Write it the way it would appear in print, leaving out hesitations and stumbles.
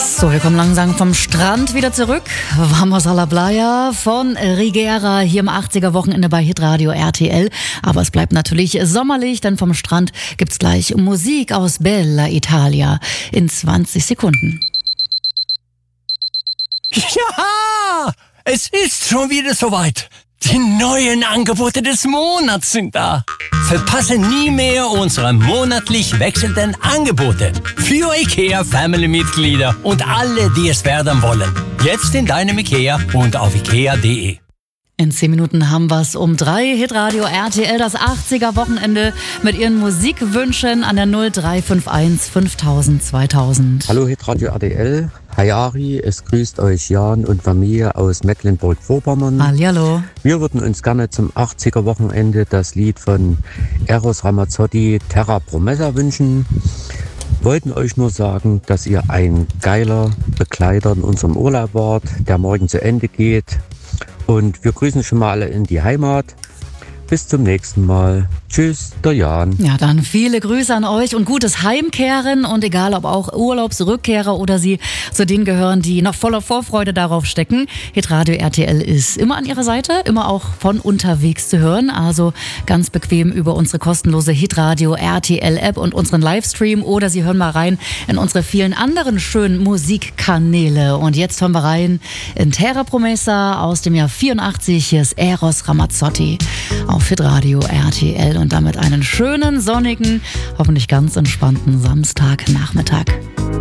So, wir kommen langsam vom Strand wieder zurück. Vamos a la playa von Rigera hier im 80er-Wochenende bei Hitradio RTL. Aber es bleibt natürlich sommerlich, denn vom Strand gibt's gleich Musik aus Bella Italia in 20 Sekunden. Ja, es ist schon wieder soweit. Die neuen Angebote des Monats sind da. Verpasse nie mehr unsere monatlich wechselnden Angebote für IKEA-Family-Mitglieder und alle, die es werden wollen. Jetzt in deinem IKEA und auf ikea.de. In 10 Minuten haben wir's um 3. Hitradio RTL, das 80er-Wochenende mit ihren Musikwünschen an der 0351 5000 2000. Hallo Hitradio RTL, Hayari, es grüßt euch Jan und Familie aus Mecklenburg-Vorpommern. Hallihallo. Wir würden uns gerne zum 80er-Wochenende das Lied von Eros Ramazzotti, Terra Promessa, wünschen. Wollten euch nur sagen, dass ihr ein geiler Begleiter in unserem Urlaub wart, der morgen zu Ende geht. Und wir grüßen schon mal alle in die Heimat. Bis zum nächsten Mal. Tschüss, der Jan. Ja, dann viele Grüße an euch und gutes Heimkehren. Und egal, ob auch Urlaubsrückkehrer oder Sie zu denen gehören, die noch voller Vorfreude darauf stecken. Hitradio RTL ist immer an Ihrer Seite, immer auch von unterwegs zu hören. Also ganz bequem über unsere kostenlose Hitradio RTL App und unseren Livestream. Oder Sie hören mal rein in unsere vielen anderen schönen Musikkanäle. Und jetzt hören wir rein in Terra Promessa aus dem Jahr 84. Hier ist Eros Ramazzotti auf Hitradio RTL und damit einen schönen, sonnigen, hoffentlich ganz entspannten Samstagnachmittag.